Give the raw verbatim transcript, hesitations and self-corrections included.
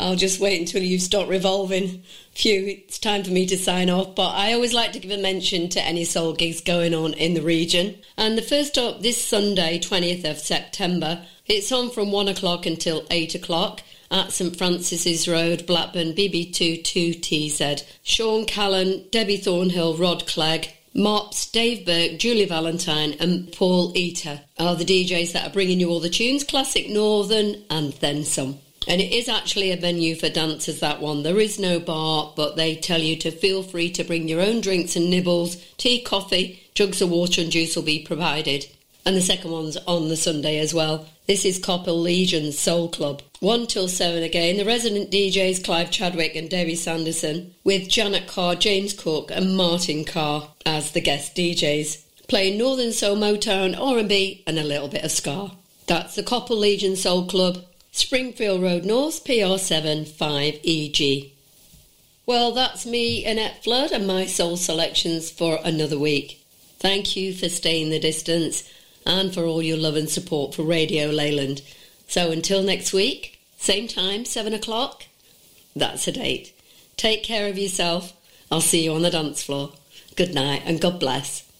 I'll just wait until you stop revolving. Phew, it's time for me to sign off, but I always like to give a mention to any soul gigs going on in the region. And the first up this Sunday, twentieth of September, it's on from one o'clock until eight o'clock at St Francis's Road, Blackburn, B B two two T Z. Sean Callan, Debbie Thornhill, Rod Clegg, Mops, Dave Burke, Julie Valentine and Paul Eater are the D Js that are bringing you all the tunes, classic northern and then some. And it is actually a venue for dancers, that one. There is no bar, but they tell you to feel free to bring your own drinks and nibbles, tea, coffee, jugs of water and juice will be provided. And the second one's on the Sunday as well. This is Coppell Legion's Soul Club. one till seven again. The resident D Js Clive Chadwick and Debbie Sanderson, with Janet Carr, James Cook and Martin Carr as the guest D Js, playing Northern Soul, Motown, R and B and a little bit of ska. That's the Coppell Legion Soul Club, Springfield Road North, P R seven five E G. Well, that's me, Annette Flood, and my soul selections for another week. Thank you for staying the distance and for all your love and support for Radio Leyland. So until next week, same time, seven o'clock, that's a date. Take care of yourself. I'll see you on the dance floor. Good night and God bless.